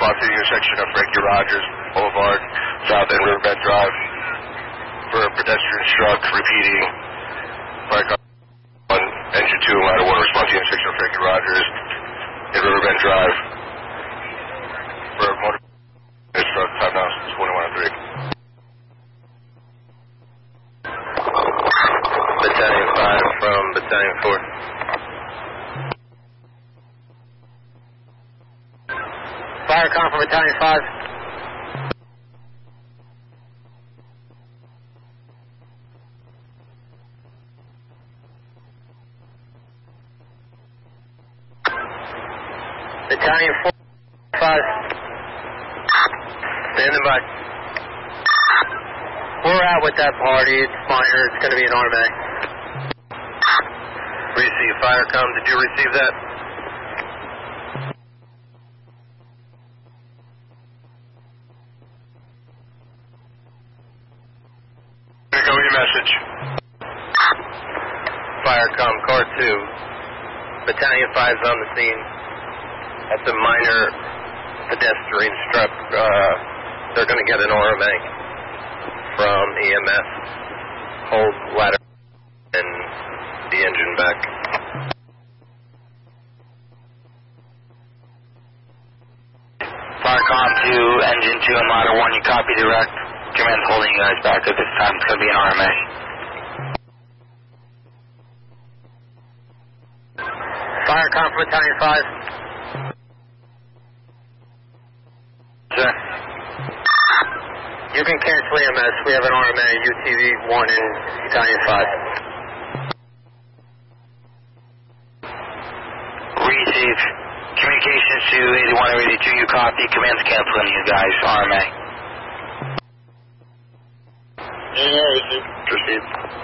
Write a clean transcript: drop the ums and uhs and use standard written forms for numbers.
respond to the intersection of Frankie Rogers Boulevard, South End Riverbend Drive for a pedestrian struck repeating. Fire car on engine 2 and ladder 1 respond to the intersection of Frankie Rogers in Riverbend Drive for a motor struck. Time now 21:03. Battalion 5 from Battalion 4. Firecom from Battalion 5. Battalion 4, 5. Standing by. We're out with that party. It's minor. It's going to be an RMA. Receive Firecom. Did you receive that? Go with your message. Firecom, Car 2. Battalion 5 is on the scene. That's a minor pedestrian struck. They're going to get an RMA from EMS. Hold ladder and the engine back. Firecom to engine 2 and ladder 1, you copy direct. Command's holding you guys back at this time. It's going to be an RMA. Firecom from Battalion 5. Sir. You can cancel EMS. We have an RMA, UTV 1 in Battalion 5. Receive. Communications to 81 or 82, you copy. Command's canceling you guys. RMA. Yeah, Proceed.